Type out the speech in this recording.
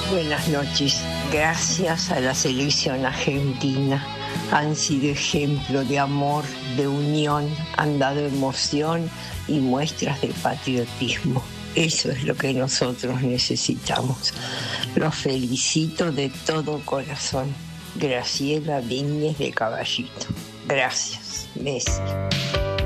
Buenas noches. Gracias a la selección argentina. Han sido ejemplo de amor, de unión, han dado emoción y muestras de patriotismo. Eso es lo que nosotros necesitamos. Los felicito de todo corazón. Graciela Viñez de Caballito. Gracias, Messi.